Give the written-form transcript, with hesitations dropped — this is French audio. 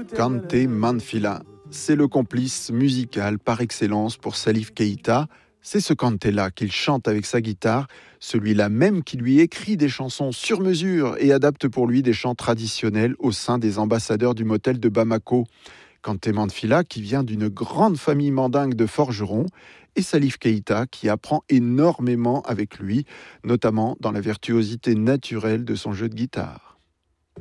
Kanté Manfila, c'est le complice musical par excellence pour Salif Keïta. C'est ce Kanté-là qu'il chante avec sa guitare, celui-là même qui lui écrit des chansons sur mesure et adapte pour lui des chants traditionnels au sein des ambassadeurs du motel de Bamako. Kanté Manfila qui vient d'une grande famille mandingue de forgerons et Salif Keïta qui apprend énormément avec lui, notamment dans la virtuosité naturelle de son jeu de guitare.